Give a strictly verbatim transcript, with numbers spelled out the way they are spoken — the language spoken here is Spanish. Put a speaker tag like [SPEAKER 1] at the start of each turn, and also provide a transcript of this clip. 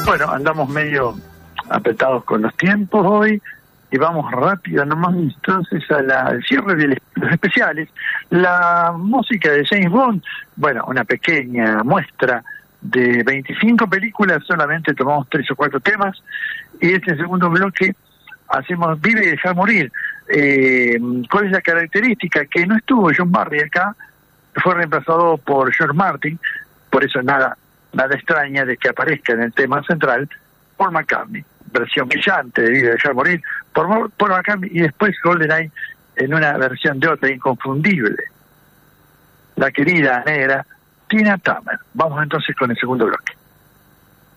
[SPEAKER 1] Bueno, andamos medio apretados con los tiempos hoy y vamos rápido nomás entonces a la, al cierre de los especiales. La música de James Bond, bueno, una pequeña muestra de veinticinco películas, solamente tomamos tres o cuatro temas, y este segundo bloque hacemos Vive y Dejar Morir. Eh, ¿Cuál es la característica? Que no estuvo John Barry acá, fue reemplazado por George Martin, por eso nada nada extraña de que aparezca en el tema central Paul McCartney, versión brillante de Vive y Dejar Morir por Paul McCartney, y después GoldenEye en una versión de otra inconfundible, la querida negra Tina Turner. Vamos entonces con el segundo bloque.